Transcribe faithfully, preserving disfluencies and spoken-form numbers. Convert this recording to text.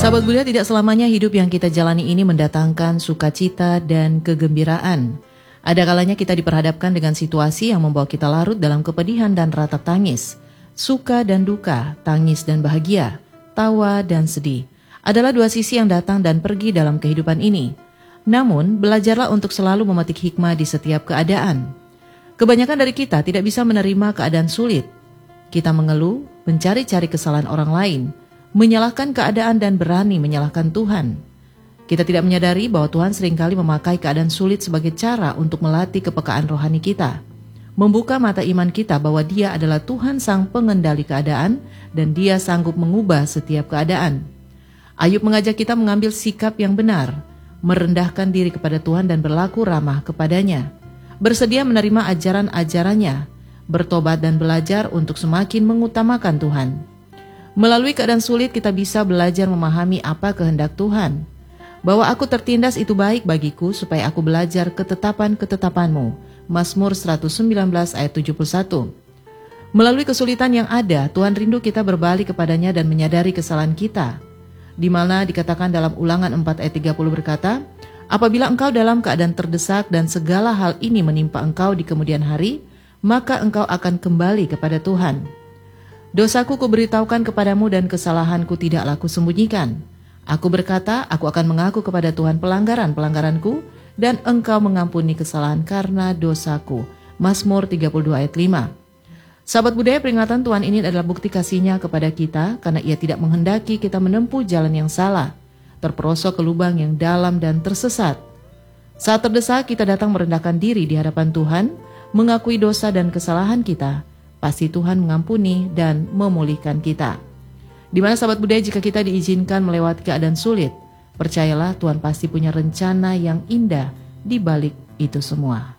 Sahabat Buddha, tidak selamanya hidup yang kita jalani ini mendatangkan sukacita dan kegembiraan. Ada kalanya kita diperhadapkan dengan situasi yang membawa kita larut dalam kepedihan dan ratap tangis. Suka dan duka, tangis dan bahagia, tawa dan sedih adalah dua sisi yang datang dan pergi dalam kehidupan ini. Namun, belajarlah untuk selalu memetik hikmah di setiap keadaan. Kebanyakan dari kita tidak bisa menerima keadaan sulit. Kita mengeluh, mencari-cari kesalahan orang lain, menyalahkan keadaan dan berani menyalahkan Tuhan. Kita tidak menyadari bahwa Tuhan seringkali memakai keadaan sulit sebagai cara untuk melatih kepekaan rohani kita, membuka mata iman kita bahwa Dia adalah Tuhan sang pengendali keadaan dan Dia sanggup mengubah setiap keadaan. Ayub mengajak kita mengambil sikap yang benar, merendahkan diri kepada Tuhan dan berlaku ramah kepadanya, bersedia menerima ajaran-ajarannya, bertobat dan belajar untuk semakin mengutamakan Tuhan. Melalui keadaan sulit kita bisa belajar memahami apa kehendak Tuhan. Bahwa aku tertindas itu baik bagiku supaya aku belajar ketetapan-ketetapanmu. Mazmur seratus sembilan belas ayat tujuh puluh satu. Melalui kesulitan yang ada, Tuhan rindu kita berbalik kepadanya dan menyadari kesalahan kita. Di mana dikatakan dalam Ulangan empat ayat tiga puluh berkata, apabila engkau dalam keadaan terdesak dan segala hal ini menimpa engkau di kemudian hari, maka engkau akan kembali kepada Tuhan. Dosaku kuberitahukan kepadamu dan kesalahanku tidaklah kusembunyikan. Aku berkata, aku akan mengaku kepada Tuhan pelanggaran-pelanggaranku dan engkau mengampuni kesalahan karena dosaku. Mazmur tiga puluh dua ayat lima. Sahabat budaya, peringatan Tuhan ini adalah bukti kasih-Nya kepada kita karena Ia tidak menghendaki kita menempuh jalan yang salah, terperosok ke lubang yang dalam dan tersesat. Saat terdesak, kita datang merendahkan diri di hadapan Tuhan, mengakui dosa dan kesalahan kita. Pasti Tuhan mengampuni dan memulihkan kita. Di mana sahabat budaya, jika kita diizinkan melewati keadaan sulit, percayalah Tuhan pasti punya rencana yang indah di balik itu semua.